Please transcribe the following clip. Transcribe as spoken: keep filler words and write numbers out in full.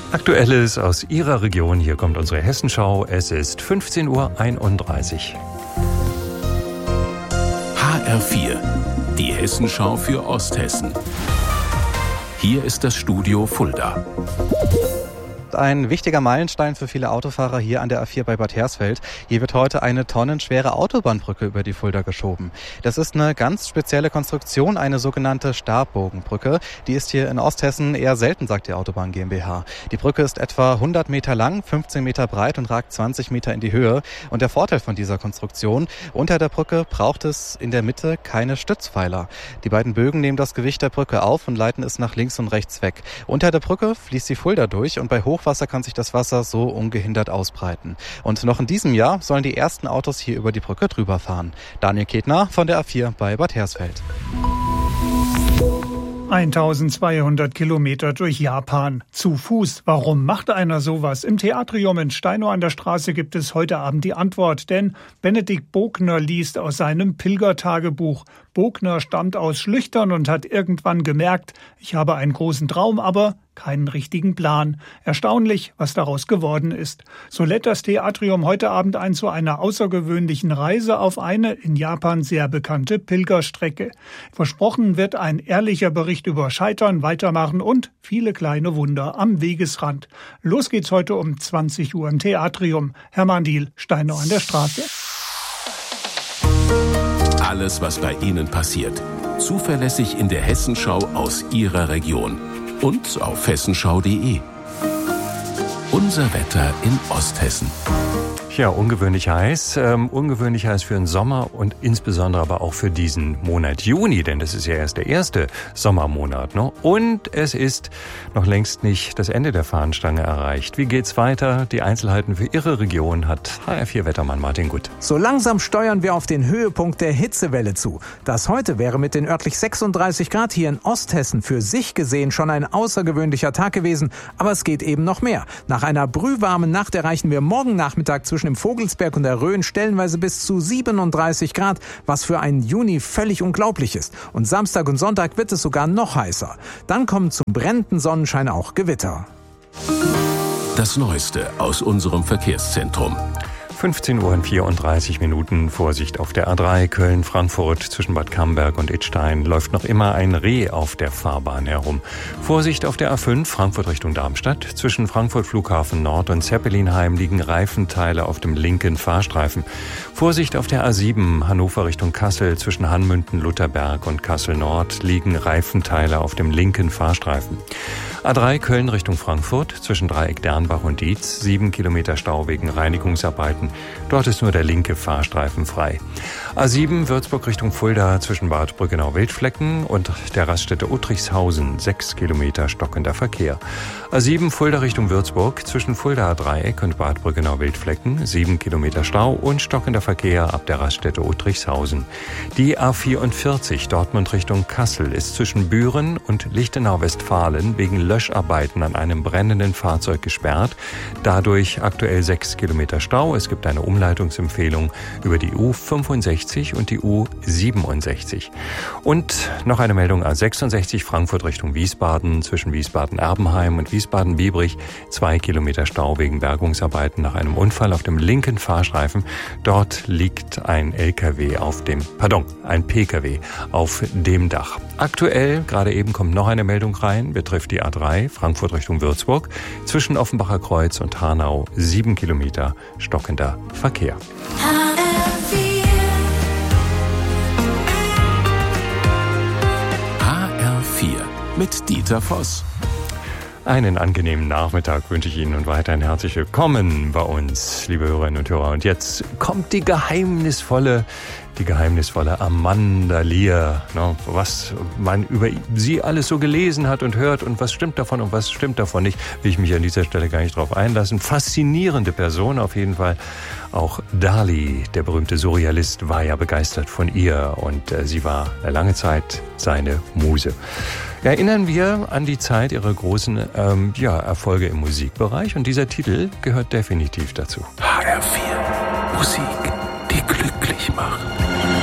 Aktuelles aus Ihrer Region. Hier kommt unsere Hessenschau. Es ist fünfzehn Uhr einunddreißig. H R vier, die Hessenschau für Osthessen. Hier ist das Studio Fulda. Ein wichtiger Meilenstein für viele Autofahrer hier an der A vier bei Bad Hersfeld. Hier wird heute eine tonnenschwere Autobahnbrücke über die Fulda geschoben. Das ist eine ganz spezielle Konstruktion, eine sogenannte Stabbogenbrücke. Die ist hier in Osthessen eher selten, sagt die Autobahn GmbH. Die Brücke ist etwa hundert Meter lang, fünfzehn Meter breit und ragt zwanzig Meter in die Höhe. Und der Vorteil von dieser Konstruktion: Unter der Brücke braucht es in der Mitte keine Stützpfeiler. Die beiden Bögen nehmen das Gewicht der Brücke auf und leiten es nach links und rechts weg. Unter der Brücke fließt die Fulda durch und bei Hochwasser kann sich das Wasser so ungehindert ausbreiten. Und noch in diesem Jahr sollen die ersten Autos hier über die Brücke drüber fahren. Daniel Ketner von der A vier bei Bad Hersfeld. eintausendzweihundert Kilometer durch Japan. Zu Fuß. Warum macht einer sowas? Im Theatrium in Steinow an der Straße gibt es heute Abend die Antwort, denn Benedikt Bogner liest aus seinem Pilgertagebuch. Bogner stammt aus Schlüchtern und hat irgendwann gemerkt, ich habe einen großen Traum, aber keinen richtigen Plan. Erstaunlich, was daraus geworden ist. So lädt das Theatrium heute Abend ein zu einer außergewöhnlichen Reise auf eine in Japan sehr bekannte Pilgerstrecke. Versprochen wird ein ehrlicher Bericht über Scheitern, Weitermachen und viele kleine Wunder am Wegesrand. Los geht's heute um zwanzig Uhr im Theatrium. Hermann Diel, Steinow an der Straße. Alles, was bei Ihnen passiert. Zuverlässig in der Hessenschau aus Ihrer Region. Und auf hessenschau punkt de. Unser Wetter in Osthessen. Ja, ungewöhnlich heiß, ähm, ungewöhnlich heiß für den Sommer und insbesondere aber auch für diesen Monat Juni, denn das ist ja erst der erste Sommermonat, ne? Und es ist noch längst nicht das Ende der Fahnenstange erreicht. Wie geht's weiter? Die Einzelheiten für Ihre Region hat H R vier Wettermann Martin Gutt. So langsam steuern wir auf den Höhepunkt der Hitzewelle zu. Das heute wäre mit den örtlich sechsunddreißig Grad hier in Osthessen für sich gesehen schon ein außergewöhnlicher Tag gewesen, aber es geht eben noch mehr. Nach einer brühwarmen Nacht erreichen wir morgen Nachmittag zwischen im Vogelsberg und der Rhön stellenweise bis zu siebenunddreißig Grad, was für einen Juni völlig unglaublich ist. Und Samstag und Sonntag wird es sogar noch heißer. Dann kommen zum brennenden Sonnenschein auch Gewitter. Das Neueste aus unserem Verkehrszentrum. fünfzehn Uhr und vierunddreißig Minuten. Vorsicht auf der A drei Köln-Frankfurt zwischen Bad Camberg und Idstein läuft noch immer ein Reh auf der Fahrbahn herum. Vorsicht auf der A fünf Frankfurt Richtung Darmstadt. Zwischen Frankfurt Flughafen Nord und Zeppelinheim liegen Reifenteile auf dem linken Fahrstreifen. Vorsicht auf der A sieben Hannover Richtung Kassel. Zwischen Hanmünden, Lutherberg und Kassel Nord liegen Reifenteile auf dem linken Fahrstreifen. A drei Köln Richtung Frankfurt zwischen Dreieck Dernbach und Dietz. Sieben Kilometer Stau wegen Reinigungsarbeiten. Dort ist nur der linke Fahrstreifen frei. A sieben Würzburg Richtung Fulda zwischen Bad Brückenau-Wildflecken und der Raststätte Uttrichshausen. Sechs Kilometer stockender Verkehr. A sieben Fulda Richtung Würzburg zwischen Fuldaer Dreieck und Bad Brückenau-Wildflecken. Sieben Kilometer Stau und stockender Verkehr ab der Raststätte Uttrichshausen. Die A vierundvierzig Dortmund Richtung Kassel ist zwischen Büren und Lichtenau-Westfalen wegen Löscharbeiten an einem brennenden Fahrzeug gesperrt. Dadurch aktuell sechs Kilometer Stau. Es gibt eine Umleitungsempfehlung über die U fünfundsechzig und die U siebenundsechzig. Und noch eine Meldung A sechsundsechzig Frankfurt Richtung Wiesbaden zwischen Wiesbaden-Erbenheim und Wiesbaden-Biebrich. Zwei Kilometer Stau wegen Bergungsarbeiten nach einem Unfall auf dem linken Fahrstreifen. Dort liegt ein L K W auf dem, pardon, ein P K W auf dem Dach. Aktuell, gerade eben kommt noch eine Meldung rein, betrifft die A drei Frankfurt Richtung Würzburg zwischen Offenbacher Kreuz und Hanau. Sieben Kilometer stockender Verkehr. H R vier mit Dieter Voss. Einen angenehmen Nachmittag wünsche ich Ihnen und weiterhin herzlich willkommen bei uns, liebe Hörerinnen und Hörer. Und jetzt kommt die geheimnisvolle, die geheimnisvolle Amanda Lear, ne, was man über sie alles so gelesen hat und hört und was stimmt davon und was stimmt davon nicht, will ich mich an dieser Stelle gar nicht drauf einlassen. Faszinierende Person auf jeden Fall. Auch Dali, der berühmte Surrealist, war ja begeistert von ihr und äh, sie war lange Zeit seine Muse. Erinnern wir an die Zeit ihrer großen ähm, ja, Erfolge im Musikbereich und dieser Titel gehört definitiv dazu. H R vier, Musik, die glücklich macht.